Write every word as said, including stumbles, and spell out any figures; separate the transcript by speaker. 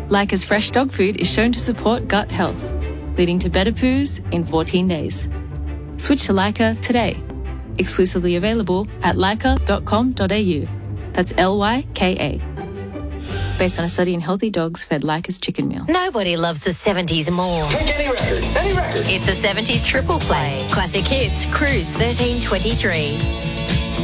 Speaker 1: Lyca's fresh dog food is shown to support gut health, leading to better poos in fourteen days. Switch to Lyca today. Exclusively available at lyca dot com dot a u. That's L Y K A. Based on a study in healthy dogs fed Lyca's chicken meal.
Speaker 2: Nobody loves the seventies more.
Speaker 3: Pick any record, any record.
Speaker 2: It's a seventies triple play. Classic hits, Cruise thirteen twenty-three.